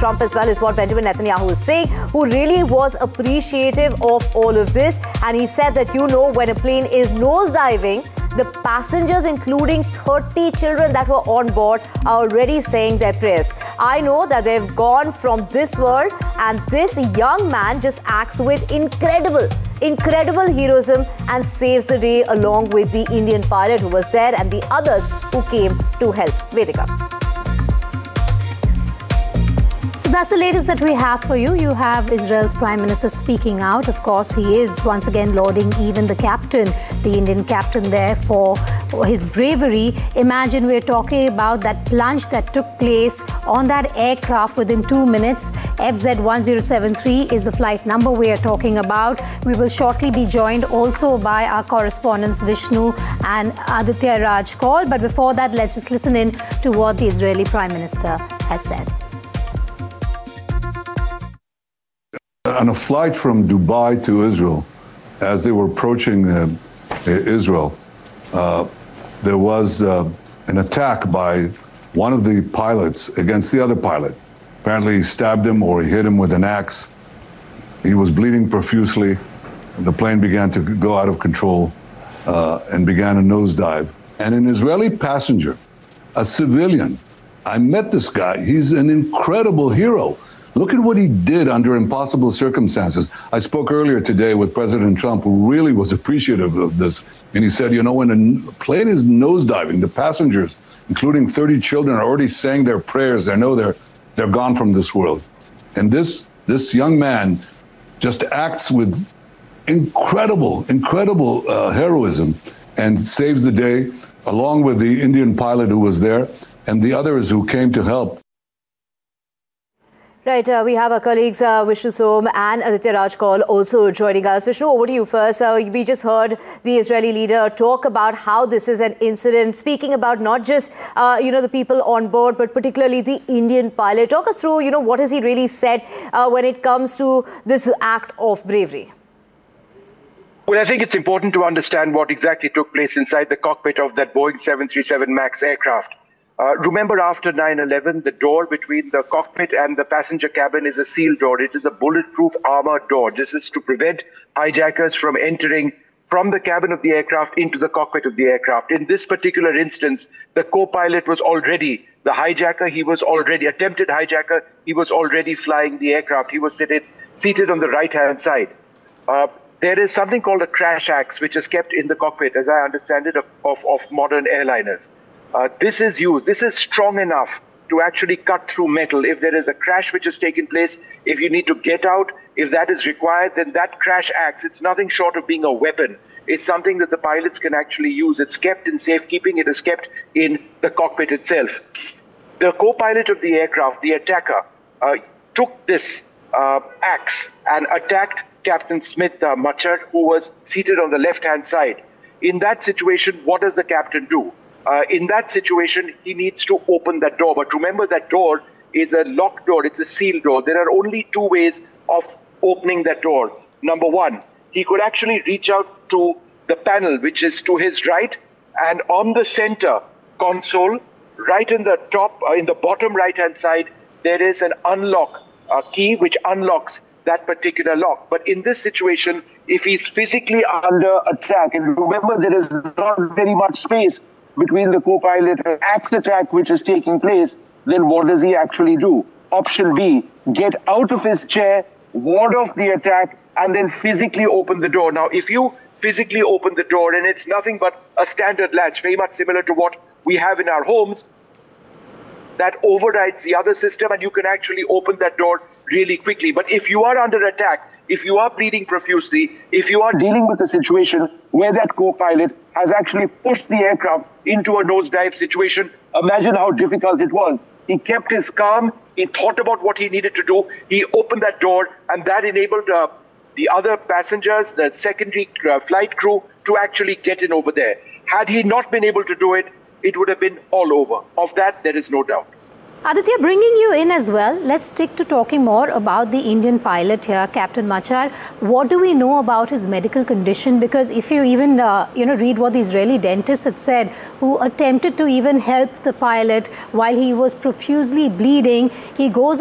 Trump as well, is what Benjamin Netanyahu is saying, who really was appreciative of all of this. And he said that, when a plane is nosediving, the passengers, including 30 children that were on board, are already saying their prayers. I know that they've gone from this world, and this young man just acts with incredible heroism and saves the day along with the Indian pilot who was there and the others who came to help. Vedika. So that's the latest that we have for you. You have Israel's Prime Minister speaking out. Of course, he is once again lauding even the captain, the Indian captain there, for his bravery. Imagine we're talking about that plunge that took place on that aircraft within 2 minutes. FZ1073 is the flight number we are talking about. We will shortly be joined also by our correspondents Vishnu and Aditya Raj Kaul. But before that, let's just listen in to what the Israeli Prime Minister has said. On a flight from Dubai to Israel, as they were approaching Israel, there was an attack by one of the pilots against the other pilot. Apparently he stabbed him or he hit him with an axe. He was bleeding profusely. The plane began to go out of control and began a nosedive. And an Israeli passenger, a civilian, I met this guy. He's an incredible hero. Look at what he did under impossible circumstances. I spoke earlier today with President Trump, who really was appreciative of this. And he said, when a plane is nosediving, the passengers, including 30 children, are already saying their prayers. They know they're gone from this world. And this young man just acts with incredible heroism and saves the day, along with the Indian pilot who was there and the others who came to help. Right, we have our colleagues Vishnu Som and Aditya Raj Kaul also joining us. Vishnu, over to you first. We just heard the Israeli leader talk about how this is an incident, speaking about not just, the people on board, but particularly the Indian pilot. Talk us through, what has he really said when it comes to this act of bravery? Well, I think it's important to understand what exactly took place inside the cockpit of that Boeing 737 MAX aircraft. Remember, after 9/11, the door between the cockpit and the passenger cabin is a sealed door. It is a bulletproof armored door. This is to prevent hijackers from entering from the cabin of the aircraft into the cockpit of the aircraft. In this particular instance, the co-pilot was already the hijacker. He was already attempted hijacker. He was already flying the aircraft. He was seated on the right-hand side. There is something called a crash axe, which is kept in the cockpit, as I understand it, of modern airliners. This is strong enough to actually cut through metal. If there is a crash which has taken place, if you need to get out, if that is required, then that crash axe, it's nothing short of being a weapon. It's something that the pilots can actually use. It's kept in safekeeping. It is kept in the cockpit itself. The co-pilot of the aircraft, the attacker, took this axe and attacked Captain Smith Machar, who was seated on the left-hand side. In that situation, what does the captain do? In that situation, he needs to open that door. But remember, that door is a locked door. It's a sealed door. There are only two ways of opening that door. Number one, he could actually reach out to the panel, which is to his right, and on the center console, right in the top, in the bottom right-hand side, there is an unlock key which unlocks that particular lock. But in this situation, if he's physically under attack, and remember, there is not very much space between the co-pilot and axe attack which is taking place, then what does he actually do? Option B, get out of his chair, ward off the attack, and then physically open the door. Now, if you physically open the door, and it's nothing but a standard latch, very much similar to what we have in our homes, that overrides the other system, and you can actually open that door really quickly. But if you are under attack, if you are bleeding profusely, if you are dealing with a situation where that co-pilot has actually pushed the aircraft into a nosedive situation, imagine how difficult it was. He kept his calm. He thought about what he needed to do. He opened that door, and that enabled the other passengers, the secondary flight crew, to actually get in over there. Had he not been able to do it, it would have been all over. Of that, there is no doubt. Aditya, bringing you in as well, let's stick to talking more about the Indian pilot here, Captain Machar. What do we know about his medical condition? Because if you even, read what the Israeli dentist had said, who attempted to even help the pilot while he was profusely bleeding, he goes